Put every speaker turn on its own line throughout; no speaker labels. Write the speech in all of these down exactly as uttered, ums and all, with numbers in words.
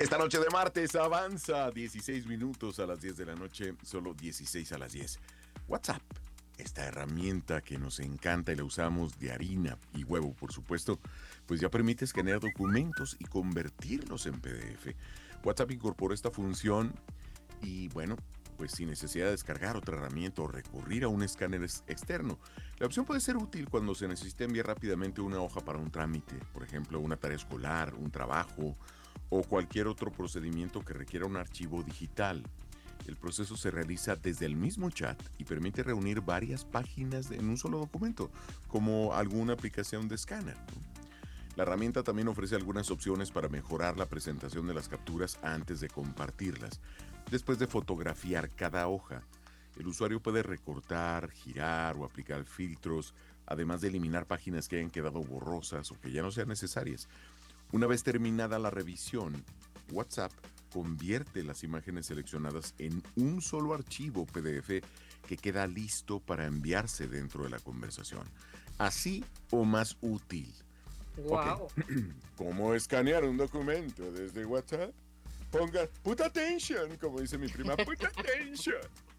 Esta noche de martes avanza dieciséis minutos a las diez de la noche, solo dieciséis a las diez. WhatsApp, esta herramienta que nos encanta y la usamos de harina y huevo, por supuesto, pues ya permite escanear documentos y convertirlos en P D F. WhatsApp incorpora esta función y bueno, pues sin necesidad de descargar otra herramienta o recurrir a un escáner ex- externo. La opción puede ser útil cuando se necesita enviar rápidamente una hoja para un trámite, por ejemplo, una tarea escolar, un trabajo o cualquier otro procedimiento que requiera un archivo digital. El proceso se realiza desde el mismo chat y permite reunir varias páginas en un solo documento, como alguna aplicación de escáner, ¿no? La herramienta también ofrece algunas opciones para mejorar la presentación de las capturas antes de compartirlas. Después de fotografiar cada hoja, el usuario puede recortar, girar o aplicar filtros, además de eliminar páginas que hayan quedado borrosas o que ya no sean necesarias. Una vez terminada la revisión, WhatsApp convierte las imágenes seleccionadas en un solo archivo P D F que queda listo para enviarse dentro de la conversación. Así o más útil. Ok,
Wow.
¿cómo escanear un documento desde WhatsApp? Ponga, put attention, como dice mi prima, put attention.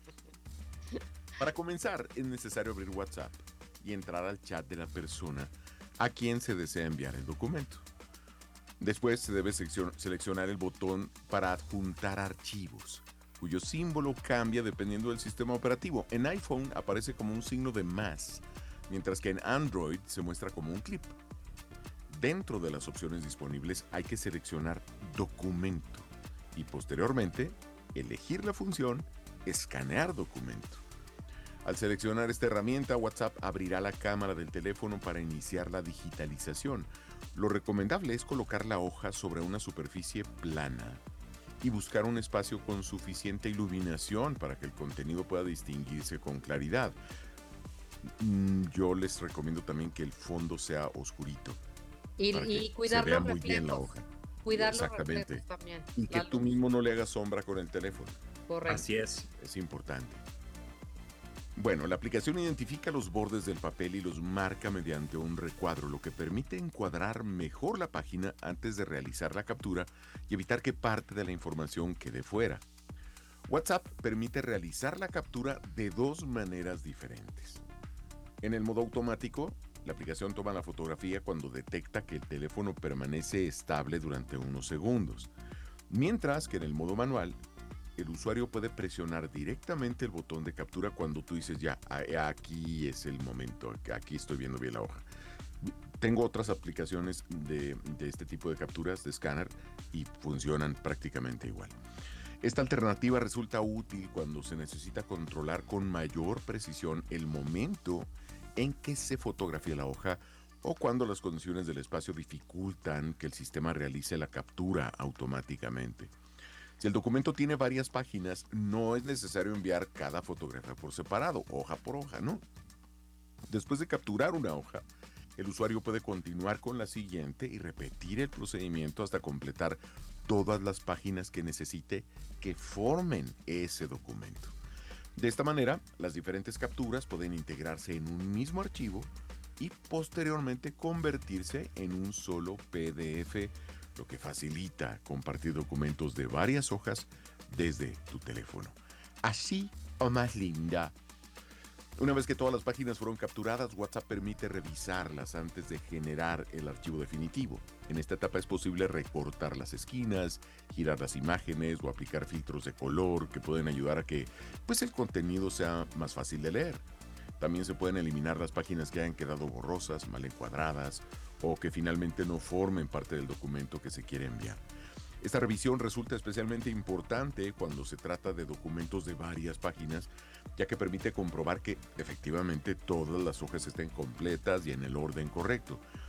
Para comenzar, es necesario abrir WhatsApp y entrar al chat de la persona a quien se desea enviar el documento. Después se debe seleccionar el botón para adjuntar archivos, cuyo símbolo cambia dependiendo del sistema operativo. En iPhone aparece como un signo de más, mientras que en Android se muestra como un clip. Dentro de las opciones disponibles hay que seleccionar documento y posteriormente elegir la función escanear documento. Al seleccionar esta herramienta, WhatsApp abrirá la cámara del teléfono para iniciar la digitalización. Lo recomendable es colocar la hoja sobre una superficie plana y buscar un espacio con suficiente iluminación para que el contenido pueda distinguirse con claridad. Mm, Yo les recomiendo también que el fondo sea oscurito
Y,
para que
y
se
cuidar
vea
los
muy bien la
reflejos.
hoja.
Cuidar los
Exactamente.
reflejos también.
Y que
La
tú
luz.
mismo no le hagas sombra con el teléfono.
Correcto.
Así es.
Es importante. Bueno, la aplicación identifica los bordes del papel y los marca mediante un recuadro, lo que permite encuadrar mejor la página antes de realizar la captura y evitar que parte de la información quede fuera. WhatsApp permite realizar la captura de dos maneras diferentes. En el modo automático, la aplicación toma la fotografía cuando detecta que el teléfono permanece estable durante unos segundos, mientras que en el modo manual, el usuario puede presionar directamente el botón de captura cuando tú dices ya, aquí es el momento, aquí estoy viendo bien la hoja. Tengo otras aplicaciones de, de este tipo de capturas de escáner y funcionan prácticamente igual. Esta alternativa resulta útil cuando se necesita controlar con mayor precisión el momento en que se fotografía la hoja o cuando las condiciones del espacio dificultan que el sistema realice la captura automáticamente. Si el documento tiene varias páginas, no es necesario enviar cada fotografía por separado, hoja por hoja, ¿no? Después de capturar una hoja, el usuario puede continuar con la siguiente y repetir el procedimiento hasta completar todas las páginas que necesite que formen ese documento. De esta manera, las diferentes capturas pueden integrarse en un mismo archivo y posteriormente convertirse en un solo P D F, lo que facilita compartir documentos de varias hojas desde tu teléfono. Así o más linda. Una vez que todas las páginas fueron capturadas, WhatsApp permite revisarlas antes de generar el archivo definitivo. En esta etapa es posible recortar las esquinas, girar las imágenes o aplicar filtros de color que pueden ayudar a que pues, el contenido sea más fácil de leer. También se pueden eliminar las páginas que hayan quedado borrosas, mal encuadradas o que finalmente no formen parte del documento que se quiere enviar. Esta revisión resulta especialmente importante cuando se trata de documentos de varias páginas, ya que permite comprobar que efectivamente todas las hojas estén completas y en el orden correcto.